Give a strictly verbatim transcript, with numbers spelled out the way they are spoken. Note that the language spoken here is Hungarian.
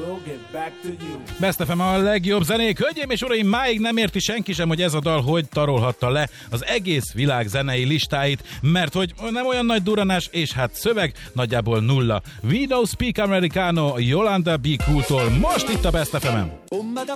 Best ef em a legjobb zenék. Hölgyeim és uraim, máig nem érti senki sem, hogy ez a dal hogy tarolhatta le az egész világ zenei listáit, mert hogy nem olyan nagy duranás, és hát szöveg nagyjából nulla. We Don't Speak Americano, Yolanda B. Cool-tól most itt a Best ef em-en.